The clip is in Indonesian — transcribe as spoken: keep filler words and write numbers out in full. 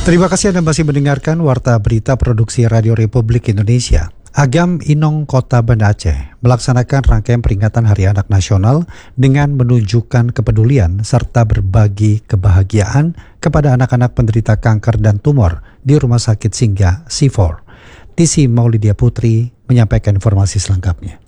Terima kasih Anda masih mendengarkan Warta Berita Produksi Radio Republik Indonesia. Agam Inong Kota Banda Aceh melaksanakan rangkaian peringatan Hari Anak Nasional dengan menunjukkan kepedulian serta berbagi kebahagiaan kepada anak-anak penderita kanker dan tumor di Rumah Sakit Singgah C empat. Tisi Maulidia Putri menyampaikan informasi selengkapnya.